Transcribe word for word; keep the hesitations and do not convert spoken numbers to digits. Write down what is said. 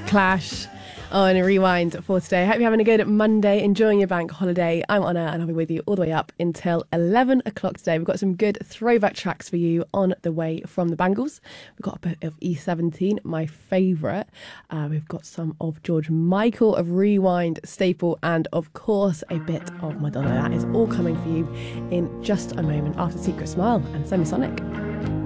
Clash on Rewind for today. Hope you're having a good Monday, enjoying your bank holiday. I'm Anna and I'll be with you all the way up until eleven o'clock today. We've got some good throwback tracks for you on the way from the Bangles. We've got a bit of E seventeen, my favourite. Uh, we've got some of George Michael of Rewind, Staple, and of course a bit of Madonna. That is all coming for you in just a moment after Secret Smile and Semisonic.